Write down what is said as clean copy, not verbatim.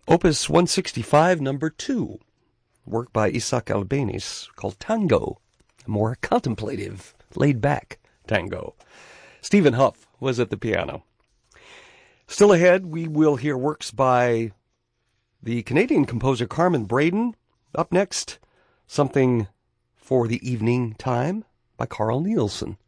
Opus 165, number 2, work by Isaac Albéniz, called Tango, a more contemplative, laid-back tango. Stephen Huff was at the piano. Still ahead, we will hear works by the Canadian composer Carmen Braden. Up next, something for the evening time by Carl Nielsen.